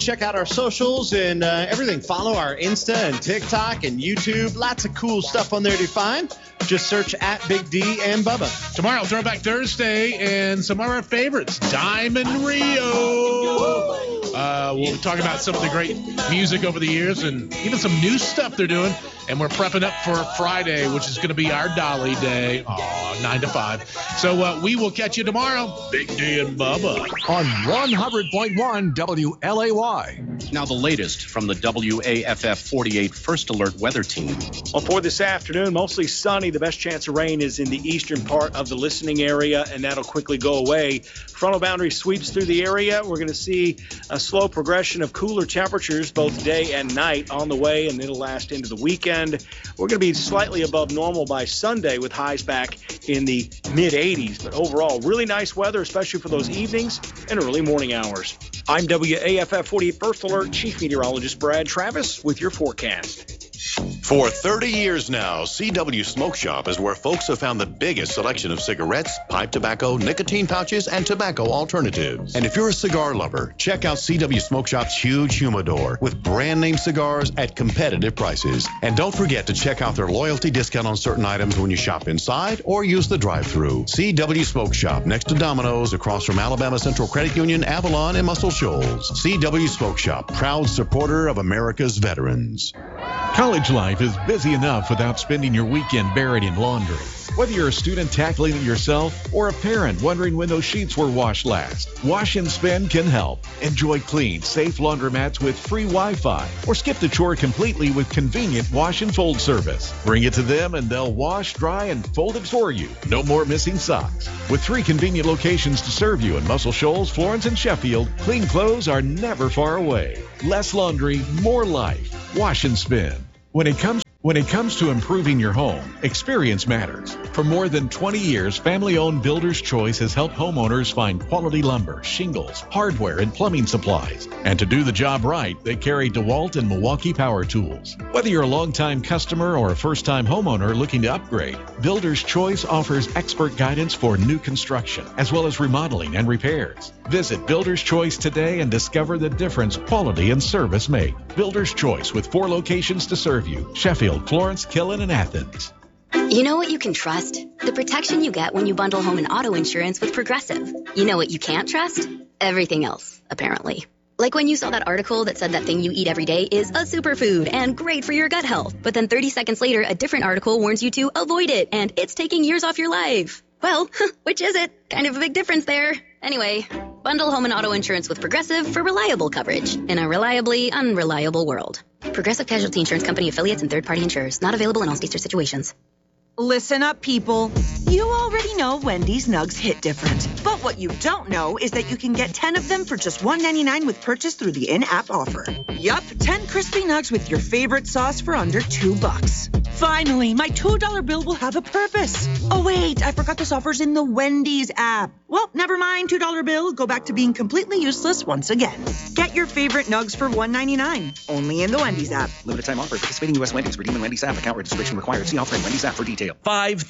check out our socials and everything. Follow our Insta and TikTok and YouTube. Lots of cool stuff on there to find. Just search at Big D and Bubba. Tomorrow, Throwback Thursday, and some of our favorites, Diamond Rio. We'll talk about some of the great music over the years and even some new stuff they're doing. And we're prepping up for Friday, which is going to be our Dolly Day, 9 to 5. So we will catch you tomorrow, Big D and Bubba. On 100.1 WLAY. Now the latest from the WAFF 48 First Alert Weather Team. Well, for this afternoon, mostly sunny. The best chance of rain is in the eastern part of the listening area, and that'll quickly go away. Frontal boundary sweeps through the area. We're going to see a slow progression of cooler temperatures both day and night on the way, and it'll last into the weekend. We're going to be slightly above normal by Sunday with highs back in the mid-80s. But overall, really nice weather, especially for those evenings and early morning hours. I'm WAFF 48 First Alert Chief Meteorologist Brad Travis with your forecast. For 30 years now, CW Smoke Shop is where folks have found the biggest selection of cigarettes, pipe tobacco, nicotine pouches, and tobacco alternatives. And if you're a cigar lover, check out CW Smoke Shop's huge humidor with brand name cigars at competitive prices. And don't forget to check out their loyalty discount on certain items when you shop inside or use the drive-thru. CW Smoke Shop next to Domino's across from Alabama Central Credit Union, Avalon, and Muscle Shoals. CW Smoke Shop, proud supporter of America's veterans. College life is busy enough without spending your weekend buried in laundry. Whether you're a student tackling it yourself or a parent wondering when those sheets were washed last, Wash and Spin can help. Enjoy clean, safe laundromats with free Wi-Fi, or skip the chore completely with convenient wash and fold service. Bring it to them and they'll wash, dry, and fold it for you. No more missing socks. With 3 convenient locations to serve you in Muscle Shoals, Florence, and Sheffield, clean clothes are never far away. Less laundry, more life. Wash and Spin. When it comes to improving your home, experience matters. For more than 20 years, family-owned Builder's Choice has helped homeowners find quality lumber, shingles, hardware, and plumbing supplies. And to do the job right, they carry DeWalt and Milwaukee power tools. Whether you're a longtime customer or a first-time homeowner looking to upgrade, Builder's Choice offers expert guidance for new construction, as well as remodeling and repairs. Visit Builder's Choice today and discover the difference quality and service make. Builder's Choice with 4 locations to serve you: Sheffield, Florence, Killen, and Athens. You know what you can trust? The protection you get when you bundle home and auto insurance with Progressive. You know what you can't trust? Everything else, apparently. Like when you saw that article that said that thing you eat every day is a superfood and great for your gut health. But then 30 seconds later, a different article warns you to avoid it and it's taking years off your life. Well, which is it? Kind of a big difference there. Anyway, bundle home and auto insurance with Progressive for reliable coverage in a reliably unreliable world. Progressive Casualty Insurance Company affiliates and third-party insurers. Not available in all states or situations. Listen up, people. You already know Wendy's Nugs hit different. But what you don't know is that you can get 10 of them for just $1.99 with purchase through the in-app offer. Yup, 10 crispy nugs with your favorite sauce for under $2. Finally, my $2 bill will have a purpose. Oh, wait, I forgot this offer's in the Wendy's app. Well, never mind, $2 bill. Go back to being completely useless once again. Get your favorite nugs for $1.99. Only in the Wendy's app. Limited time offer. Participating U.S. Wendy's. Redeem in Wendy's app. Account registration required. See offer in Wendy's app for details. 5